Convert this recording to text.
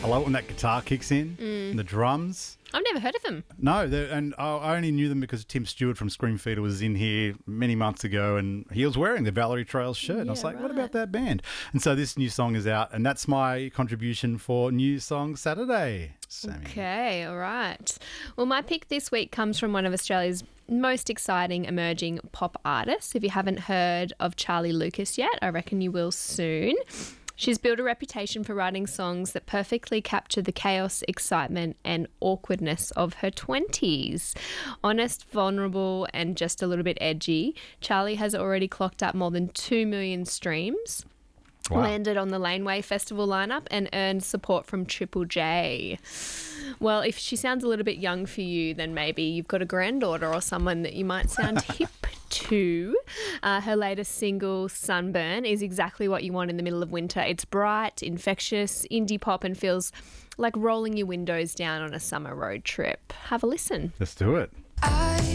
I love it when that guitar kicks in and the drums. I've never heard of him. No, and I only knew them because Tim Stewart from Scream Feeder was in here many months ago and he was wearing the Valerie Trails shirt. And I was like, what about that band? And so this new song is out and that's my contribution for New Song Saturday, Sammy. Okay, all right. Well, my pick this week comes from one of Australia's most exciting emerging pop artists. If you haven't heard of Charlie Lucas yet, I reckon you will soon. She's built a reputation for writing songs that perfectly capture the chaos, excitement and awkwardness of her 20s. Honest, vulnerable and just a little bit edgy, Charlie has already clocked up more than 2 million streams. Wow. Landed on the Laneway Festival lineup and earned support from Triple J. Well, if she sounds a little bit young for you, then maybe you've got a granddaughter or someone that you might sound hip to. Her latest single, Sunburn, is exactly what you want in the middle of winter. It's bright, infectious, indie pop and feels like rolling your windows down on a summer road trip. Have a listen. Let's do it.